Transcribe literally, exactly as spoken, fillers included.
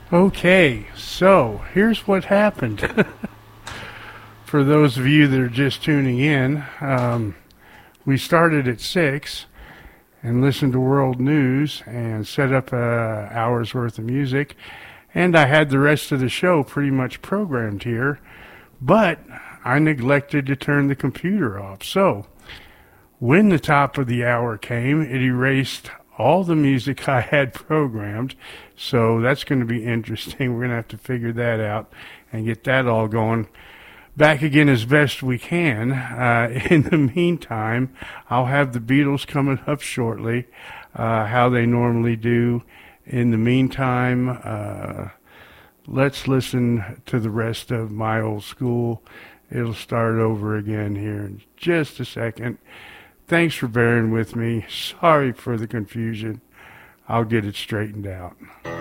Okay, so here's what happened. For those of you that are just tuning in, um, we started at six and listened to world news and set up an hour's worth of music. And I had the rest of the show pretty much programmed here, but I neglected to turn the computer off. So when the top of the hour came, it erased all the music I had programmed. So that's going to be interesting. We're going to have to figure that out and get that all going back again as best we can. Uh, in the meantime, I'll have the Beatles coming up shortly, uh, how they normally do. In the meantime, uh, let's listen to the rest of My Old School. It'll start over again here in just a second. Thanks for bearing with me. Sorry for the confusion. I'll get it straightened out.